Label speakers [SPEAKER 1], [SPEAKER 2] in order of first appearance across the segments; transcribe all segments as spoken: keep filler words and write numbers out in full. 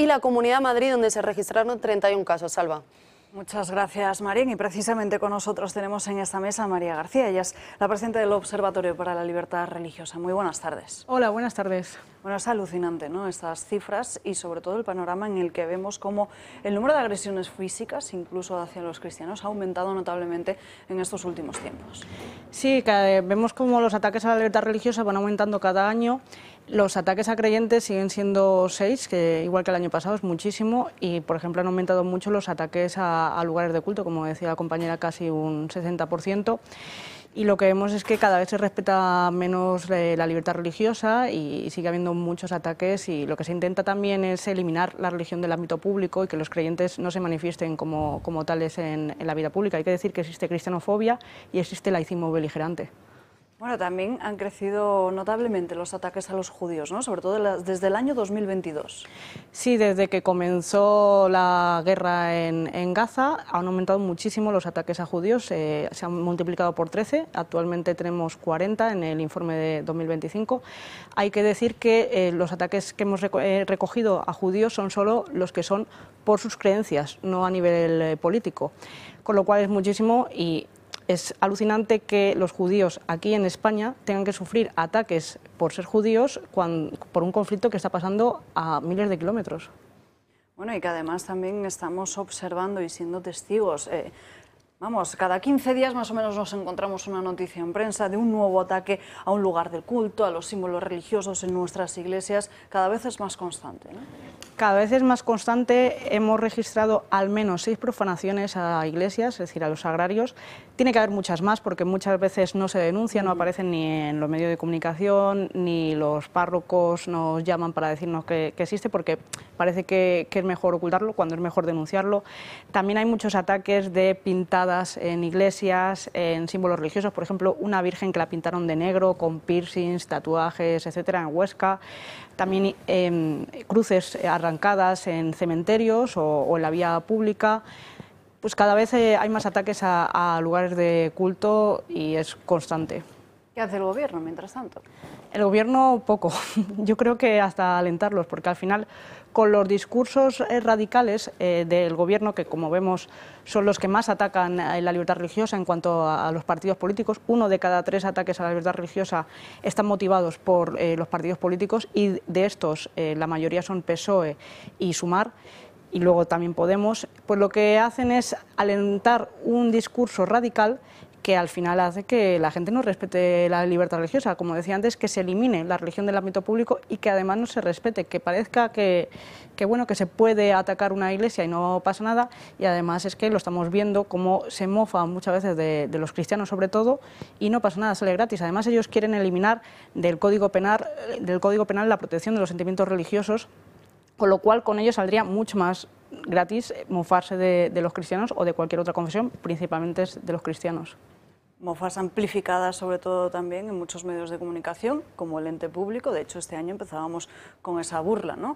[SPEAKER 1] la Comunidad de Madrid, donde se registraron treinta y un casos. Salva.
[SPEAKER 2] Muchas gracias, Marín. Y precisamente con nosotros tenemos en esta mesa a María García. Ella es la presidenta del Observatorio para la Libertad Religiosa. Muy buenas tardes.
[SPEAKER 3] Hola, buenas tardes.
[SPEAKER 2] Bueno, es alucinante, ¿no?, estas cifras y sobre todo el panorama en el que vemos cómo el número de agresiones físicas, incluso hacia los cristianos, ha aumentado notablemente en estos últimos tiempos.
[SPEAKER 3] Sí, que vemos cómo los ataques a la libertad religiosa van aumentando cada año. Los ataques a creyentes siguen siendo seis, que igual que el año pasado es muchísimo, y por ejemplo han aumentado mucho los ataques a, a lugares de culto, como decía la compañera, casi un sesenta por ciento. Y lo que vemos es que cada vez se respeta menos la libertad religiosa y sigue habiendo muchos ataques, y lo que se intenta también es eliminar la religión del ámbito público y que los creyentes no se manifiesten como, como tales en, en la vida pública. Hay que decir que existe cristianofobia y existe laicismo beligerante.
[SPEAKER 2] Bueno, también han crecido notablemente los ataques a los judíos, ¿no?, sobre todo desde el año dos mil veintidós.
[SPEAKER 3] Sí, desde que comenzó la guerra en, en Gaza han aumentado muchísimo los ataques a judíos, eh, se han multiplicado por trece, actualmente tenemos cuarenta en el informe de dos mil veinticinco. Hay que decir que eh, los ataques que hemos reco eh, recogido a judíos son solo los que son por sus creencias, no a nivel eh, político, con lo cual es muchísimo. Y es alucinante que los judíos aquí en España tengan que sufrir ataques por ser judíos cuando, por un conflicto que está pasando a miles de kilómetros.
[SPEAKER 2] Bueno, y que además también estamos observando y siendo testigos. Eh, vamos, cada quince días más o menos nos encontramos una noticia en prensa de un nuevo ataque a un lugar del culto, a los símbolos religiosos en nuestras iglesias. Cada vez es más constante, ¿no?
[SPEAKER 3] Cada vez es más constante. Hemos registrado al menos seis profanaciones a iglesias, es decir, a los sagrarios. Tiene que haber muchas más porque muchas veces no se denuncian, no aparecen ni en los medios de comunicación, ni los párrocos nos llaman para decirnos que, que existe, porque parece que, que es mejor ocultarlo cuando es mejor denunciarlo. También hay muchos ataques de pintadas en iglesias, en símbolos religiosos, por ejemplo, una virgen que la pintaron de negro con piercings, tatuajes, etcétera, en Huesca. También eh, cruces arrancadas en cementerios o, o en la vía pública. Pues cada vez eh, hay más ataques a, a lugares de culto y es constante.
[SPEAKER 2] ¿Qué hace el gobierno mientras tanto?
[SPEAKER 3] El gobierno poco, yo creo que hasta alentarlos, porque al final con los discursos eh, radicales eh, del gobierno, que como vemos son los que más atacan eh, la libertad religiosa en cuanto a, a los partidos políticos, uno de cada tres ataques a la libertad religiosa están motivados por eh, los partidos políticos, y de estos eh, la mayoría son P S O E y Sumar, y luego también Podemos. Pues lo que hacen es alentar un discurso radical que al final hace que la gente no respete la libertad religiosa, como decía antes, que se elimine la religión del ámbito público y que además no se respete, que parezca que, que, bueno, que se puede atacar una iglesia y no pasa nada, y además es que lo estamos viendo como se mofa muchas veces de, de los cristianos sobre todo, y no pasa nada, sale gratis. Además ellos quieren eliminar del Código Penal, del Código Penal la protección de los sentimientos religiosos, con lo cual con ellos saldría mucho más gratis mofarse de, de los cristianos o de cualquier otra confesión, principalmente de los cristianos.
[SPEAKER 2] Mofas amplificadas sobre todo también en muchos medios de comunicación, como el ente público. De hecho, este año empezábamos con esa burla, ¿no?,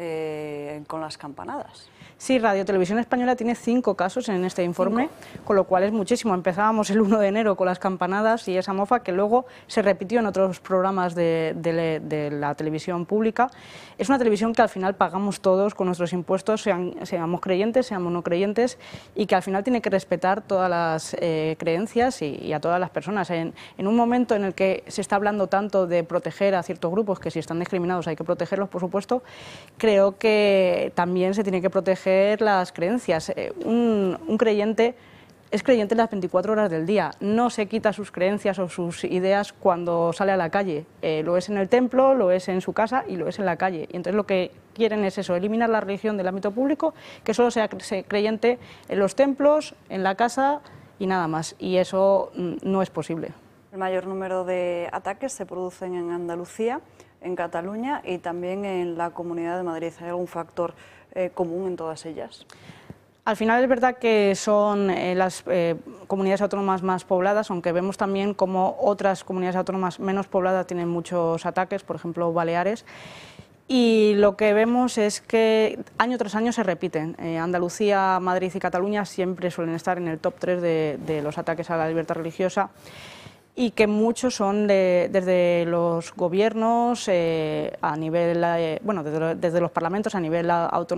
[SPEAKER 2] eh, con las campanadas.
[SPEAKER 3] Sí, Radio Televisión Española tiene cinco casos en este informe, ¿Cinco? Con lo cual es muchísimo. Empezábamos el uno de enero con las campanadas y esa mofa que luego se repitió en otros programas de, de, de la televisión pública. Es una televisión que al final pagamos todos con nuestros impuestos, sean, seamos creyentes, seamos no creyentes, y que al final tiene que respetar todas las eh, creencias y, y a todas las personas. En, en un momento en el que se está hablando tanto de proteger a ciertos grupos, que si están discriminados hay que protegerlos, por supuesto, creo que también se tiene que proteger las creencias. Un, un creyente es creyente las veinticuatro horas del día, no se quita sus creencias o sus ideas cuando sale a la calle. Eh, lo es en el templo, lo es en su casa y lo es en la calle. Y entonces lo que quieren es eso, eliminar la religión del ámbito público, que solo sea creyente en los templos, en la casa y nada más. Y eso no es posible.
[SPEAKER 2] El mayor número de ataques se producen en Andalucía, en Cataluña y también en la Comunidad de Madrid. ¿Hay algún factor eh, común en todas ellas?
[SPEAKER 3] Al final es verdad que son eh, las eh, comunidades autónomas más pobladas, aunque vemos también como otras comunidades autónomas menos pobladas tienen muchos ataques, por ejemplo Baleares. Y lo que vemos es que año tras año se repiten. Eh, Andalucía, Madrid y Cataluña siempre suelen estar en el top tres de, de los ataques a la libertad religiosa, y que muchos son de, desde los gobiernos, eh, a nivel, eh, bueno, desde, desde los parlamentos a nivel autonómico.